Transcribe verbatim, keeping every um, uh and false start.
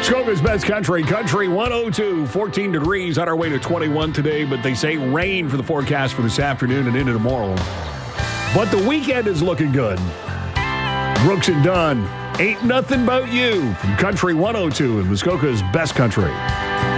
Muskoka's Best Country, Country one oh two, fourteen degrees on our way to twenty-one today, but they say rain for the forecast for this afternoon and into tomorrow. But the weekend is looking good. Brooks and Dunn, Ain't Nothing But You from Country one oh two and Muskoka's Best Country.